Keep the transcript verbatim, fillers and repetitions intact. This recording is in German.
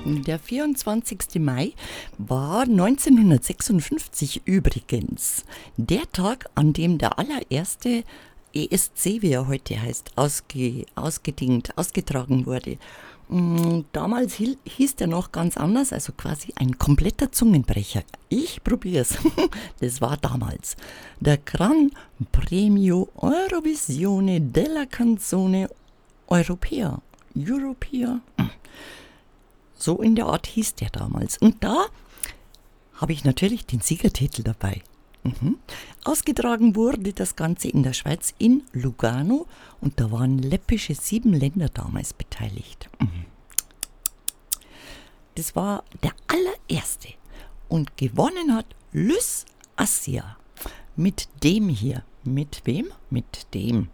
Der vierundzwanzigste Mai war neunzehnhundertsechsundfünfzig übrigens der Tag, an dem der allererste E S C, wie er heute heißt, ausge, ausgedingt, ausgetragen wurde. Mm, Damals hil- hieß der noch ganz anders, also quasi ein kompletter Zungenbrecher. Ich probier's. Das war damals. Der Gran Premio Eurovisione della Canzone Europea. Europea. So in der Art hieß der damals. Und da habe ich natürlich den Siegertitel dabei. Mhm. Ausgetragen wurde das Ganze in der Schweiz in Lugano und da waren läppische sieben Länder damals beteiligt. Mhm. Das war der allererste und gewonnen hat Lys Assia mit dem hier. Mit wem? Mit dem.